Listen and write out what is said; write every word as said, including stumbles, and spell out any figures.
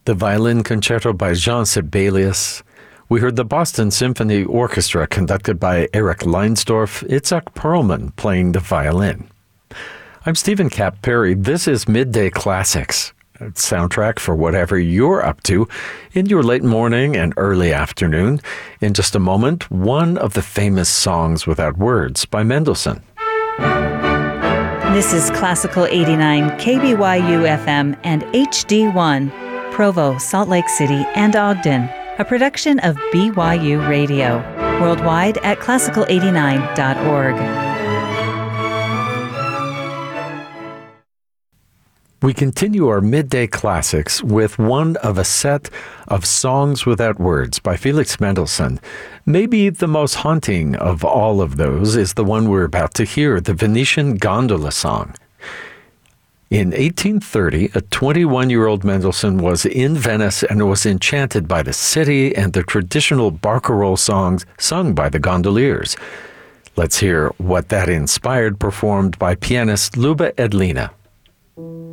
the Violin Concerto by Jean Sibelius. We heard the Boston Symphony Orchestra conducted by Eric Leinsdorf, Itzhak Perlman playing the violin. I'm Stephen Kapp Perry. This is Midday Classics, a soundtrack for whatever you're up to in your late morning and early afternoon. In just a moment, one of the famous songs without words by Mendelssohn. This is Classical eighty-nine K B Y U F M and H D one, Provo, Salt Lake City, and Ogden, a production of B Y U Radio, worldwide at classical eighty-nine dot org. We continue our Midday Classics with one of a set of Songs Without Words by Felix Mendelssohn. Maybe the most haunting of all of those is the one we're about to hear, the Venetian Gondola Song. In eighteen thirty, a twenty-one-year-old Mendelssohn was in Venice and was enchanted by the city and the traditional barcarolle songs sung by the gondoliers. Let's hear what that inspired, performed by pianist Luba Edlina.